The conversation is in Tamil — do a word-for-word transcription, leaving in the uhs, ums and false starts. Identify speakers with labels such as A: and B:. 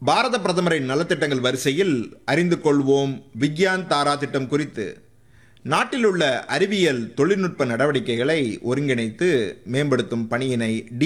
A: பாரத பிரதமரின் நலத்திட்டங்கள் வரிசையில் அறிந்து கொள்வோம் விக்யான் தாரா திட்டம் குறித்து. நாட்டில் உள்ள அறிவியல் தொழில்நுட்ப நடவடிக்கைகளை ஒருங்கிணைத்து மேம்படுத்தும் பணியினை டி